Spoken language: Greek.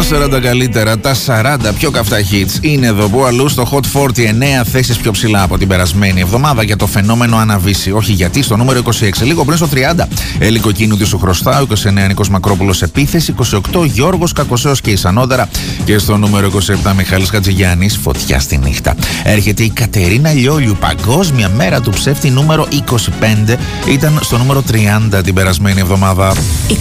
Τα 40 καλύτερα, τα 40 πιο καυτά hits είναι εδώ που αλλού στο Hot 49 θέσεις πιο ψηλά από την περασμένη εβδομάδα για το φαινόμενο Αναβίση. Όχι γιατί, στο νούμερο 26, λίγο πριν στο 30. Έλλη Κοκκίνου σου χρωστάω, 29 Νίκος Μακρόπουλος Επίθεση, 28 Γιώργος Κακοσέος και Ισανότερα. Και στο νούμερο 27 Μιχάλης Χατζηγιάννης, Φωτιά στη νύχτα. Έρχεται η Κατερίνα Λιόλιου, Παγκόσμια Μέρα του Ψεύτη, νούμερο 25. Ήταν στο νούμερο 30 την περασμένη εβδομάδα. 25.